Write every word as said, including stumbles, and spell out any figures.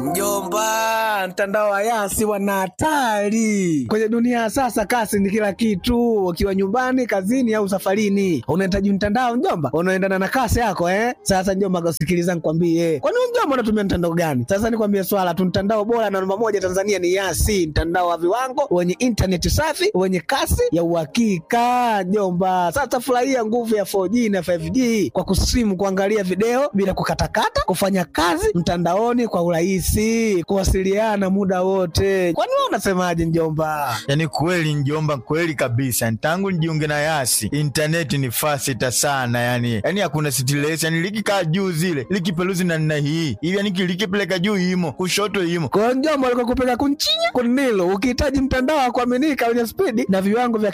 Mjomba, mtandao wa Yasi wana hatari. Kwenye dunia sasa kasi ni kila kitu. Ukiwa nyumbani, kazini au safarini, unahitaji mtandao mjomba unaendana na kasi yako eh. Sasa mjomba, sikiliza nikwambie. Kwani mjomba unatumia mtandao gani? Sasa nikwambie swala tu, mtandao bora na namba moja Tanzania ni Yasi, mtandao wa viwango wenye internet safi, wenye kasi ya uhakika mjomba. Sasa furahia nguvu ya four G na five G kwa kusimu, kuangalia video bila kukatakata, kufanya kazi mtandaoni kwa urahisi, kuwasiliana muda wote. Kwani wewe unasemaje mjomba? Yaani kweli mjomba, kweli kabisa. Tangu nijiunge na Yasi, internet ni fast sana yani. Yaani hakuna stress, yani likikaa juu zile, likipeluzi na nina hii. Ili yani likipeleka juu imo, kushoto imo. Kwa mjomba, alikokupeleka kunchinya kunilo. Ukihitaji mtandao wa kuaminika wenye speed na viwango vya